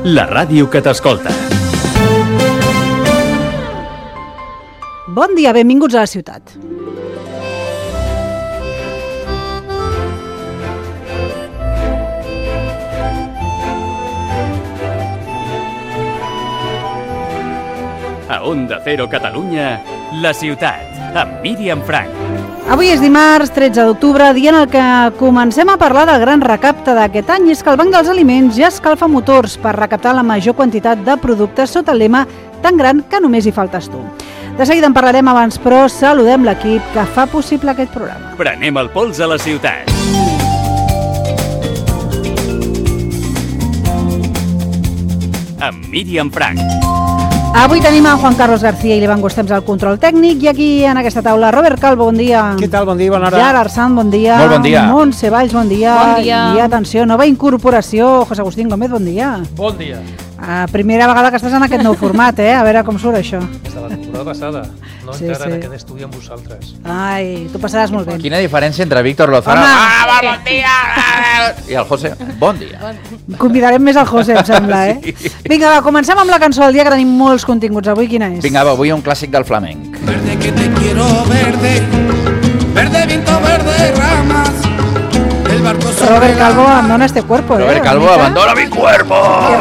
la ràdio que t'escolta. Bon dia, benvinguts a la ciutat. A Onda Cero Catalunya, la ciutat, amb Míriam Frank. Avui és dimarts, 13 d'octubre, dia en el que comencem a parlar del gran recapte d'aquest any. És que el Banc dels Aliments ja escalfa motors per recaptar la major quantitat de productes sota el lema tan gran que només hi faltes tu. De seguida en parlarem abans, però saludem l'equip que fa possible aquest programa. Prenem el pols a la ciutat. Amb Míriam Frank. Avui tenim a Juan Carlos García i l'Ivan Gustems al control tècnic i aquí en aquesta taula Robert Calvo, bon dia. Què tal? Bon dia, bona hora. Gerard Arzán, bon dia. Molt bon dia. Montse Valls, bon dia. Bon dia. I atenció, nova incorporació, José Agustín Gómez, bon dia. Bon dia. Primera vegada que estàs en aquest nou format, a veure com surt això. Des de la temporada passada. No Sí, encara sí. en aquest estudi amb vosaltres. Ai, tu passaràs molt bé. Quina diferència entre Víctor Lozano Home. bon dia! I el José, bon dia. Convidarem més al José, em sembla, Sí. Vinga, va, comencem amb la cançó del dia, que tenim molts continguts. Avui quina és? Vinga, va, avui un clàssic del flamenc. Verde que te quiero verde, verde viento, verde ramas, el barco sobre Robert la Calvo mar. abandona este cuerpo, Robert Calvo, una mica. abandona mi cuerpo!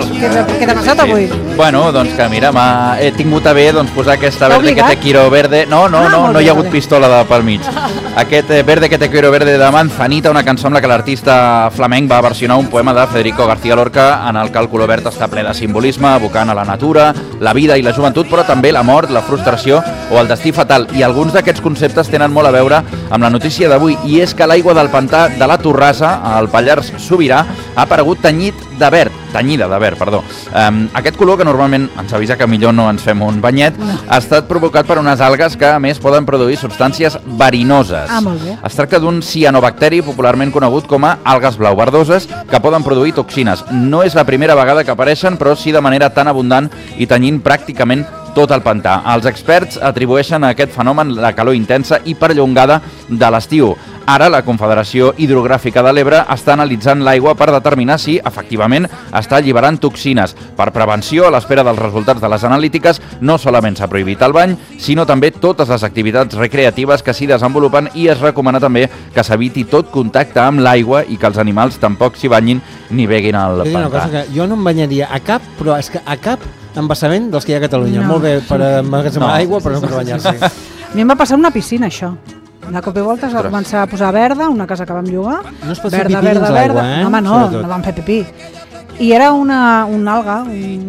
Què t'ha passat avui? Bueno, doncs que mira, he tingut a bé posar aquesta T'ha verde que obligat? te quiero verde. No molt hi bé, ha hagut vale. pistola pel mig. Aquest verde que te quiero verde de Manzanita, una cançó amb la que l'artista flamenc va versionar un poema de Federico García Lorca en el que el color verd està ple de simbolisme, evocant a la natura, la vida i la joventut, però també la mort, la frustració o el destí fatal. I alguns d'aquests conceptes tenen molt a veure amb la notícia d'avui, i és que l'aigua del pantà de la Torrassa, al Pallars Sobirà, ha aparegut tenyida de verd, perdó. Aquest color, que normalment ens avisa que millor no ens fem un banyet, ha estat provocat per unes algues que, a més, poden produir substàncies verinoses. Ah, molt bé. Es tracta d'un cianobacteri popularment conegut com a algues blau verdoses que poden produir toxines. No és la primera vegada que apareixen, però sí de manera tan abundant i tenyint pràcticament tot el pantà. Els experts atribueixen a aquest fenomen la calor intensa i perllongada de l'estiu. Ara, la Confederació Hidrogràfica de l'Ebre està analitzant l'aigua per determinar si, efectivament, està alliberant toxines. Per prevenció, a l'espera dels resultats de les analítiques, no solament s'ha prohibit el bany, sinó també totes les activitats recreatives que s'hi desenvolupen, i es recomana també que s'eviti tot contacte amb l'aigua i que els animals tampoc s'hi banyin ni beguin al pantà. Jo no em banyaria a cap, però és que a cap embassament dels que hi ha a Catalunya. No. Molt bé per emmagatzemar aigua, però no per banyar-se. A mi em va passar una piscina, això. De cop i volta es va començar a posar verda, una casa que vam llogar. No es pot fer pipí dins l'aigua, eh? Home, no, Sobretot. no vam fer pipí. I era una alga,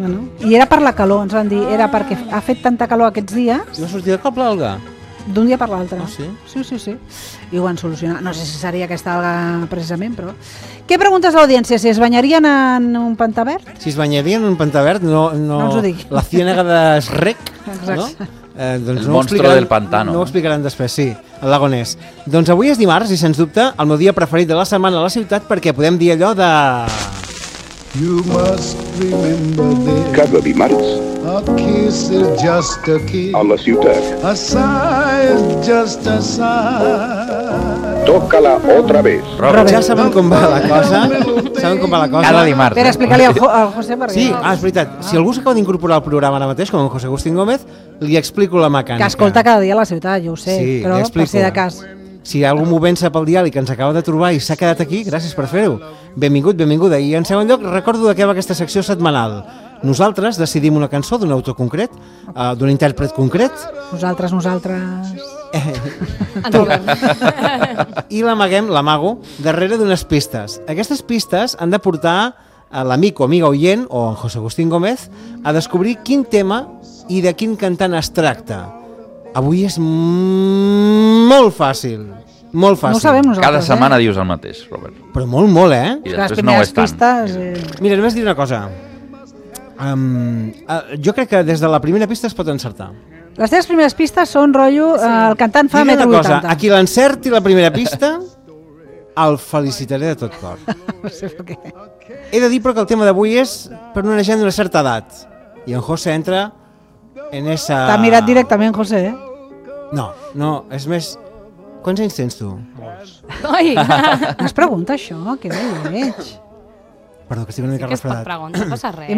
i era per la calor, ens van dir. Era perquè ha fet tanta calor aquests dies, I va sortir de cop l'alga? d'un dia per l'altre. Ah, sí? Sí. I ho van solucionar. No sé si seria aquesta alga precisament, però... Què preguntes a l'audiència? Si es banyarien en un pantà verd? Si es banyarien en un pantà verd, no ens ho digui. la ciénaga de Shrek, Exacte. no? Doncs El no ho monstro explicaran- del pantano. No ho explicaran després, sí, el lago Ness. Doncs avui és dimarts i, sens dubte, el meu dia preferit de la setmana a la ciutat, perquè podem dir allò de... You must remember this. Cada dimarts A kiss is just a kiss. a la ciutat. A sigh is just a sigh. Tócala otra vez. Robert, Ja saben com va la cosa? Saben com va la cosa? cada dimarts. Espera, explica-li al José perquè... Sí, és veritat. Si algú s'acaba d'incorporar al programa ara mateix, com en José Agustín Gómez, li explico la mecànica. Que escolta cada dia a la ciutat, jo ho sé, Sí, però li per explico. si de cas. Si hi ha algú movent-se pel diàleg que ens acaba de trobar i s'ha quedat aquí, gràcies per fer-ho. Benvingut, benvinguda. I en segon lloc, recordo de què va aquesta secció setmanal. Nosaltres decidim una cançó d'un autor concret, d'un intèrpret concret, Nosaltres... i l'amago, darrere d'unes pistes. Aquestes pistes han de portar a l'amic o amiga oient, o en José Agustín Gómez, a descobrir quin tema i de quin cantant es tracta. Avui és molt fàcil. Molt fàcil. No ho sabem nosaltres, Cada setmana dius el mateix, Robert. Però molt, eh? I Les després no ho primeres és tant. pistes... Mira, només diré una cosa. Jo crec que des de la primera pista es pot encertar. Les teves primeres pistes són rotllo... el cantant fa Diré una 1,80 cosa, m. a qui l'encerti la primera pista, el felicitaré de tot cor. No sé per què. He de dir però que el tema d'avui és per una gent d'una certa edat. I en José entra en esa... T'ha mirat directament, José, eh? No, és més... Quants anys tens tu? Ai, No es pregunta això, que bé veig. Perdó, que estic una mica que es pot refredat. preguntar, no passa res.